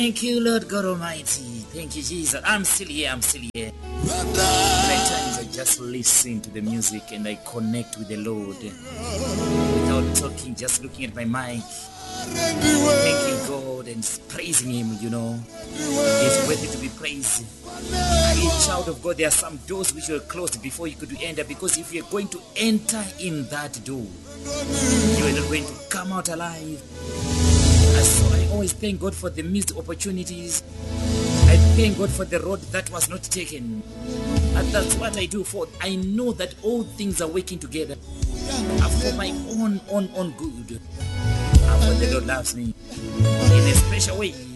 Thank you, Lord God Almighty. Thank you, Jesus. I'm still here. Many times I just listen to the music and I connect with the Lord without talking, just looking at my mic, thanking God and praising Him, He's worthy to be praised. Each child of God, there are some doors which were closed before you could enter, because if you're going to enter in that door, you are not going to come out alive. And so I always thank God for the missed opportunities. I thank God for the road that was not taken. And that's what I do, for I know that all things are working together for my own good. And for the Lord loves me in a special way.